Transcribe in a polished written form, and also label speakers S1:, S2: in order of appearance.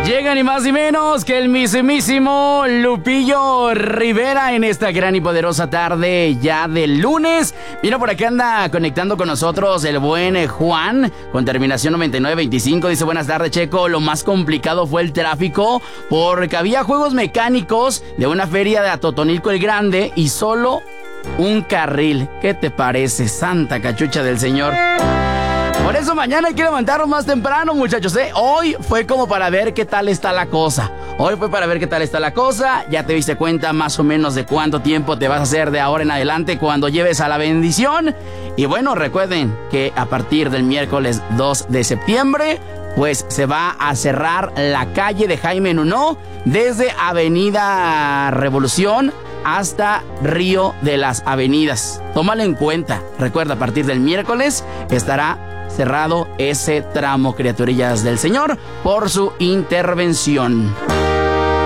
S1: Llega ni más ni menos que el mismísimo Lupillo Rivera en esta gran y poderosa tarde ya del lunes. Mira, por acá anda conectando con nosotros el buen Juan, con terminación 9925. Dice, buenas tardes, Checo. Lo más complicado fue el tráfico porque había juegos mecánicos de una feria de Atotonilco el Grande y solo un carril. ¿Qué te parece, santa cachucha del Señor? Por eso mañana hay que levantarnos más temprano, muchachos, ¿eh? Hoy fue como para ver qué tal está la cosa. Ya te diste cuenta más o menos de cuánto tiempo te vas a hacer de ahora en adelante cuando lleves a la bendición. Y bueno, recuerden que a partir del miércoles 2 de septiembre, pues se va a cerrar la calle de Jaime Nuno desde Avenida Revolución hasta Río de las Avenidas. Tómalo en cuenta. Recuerda, a partir del miércoles estará cerrado ese tramo, criaturillas del Señor, por su intervención.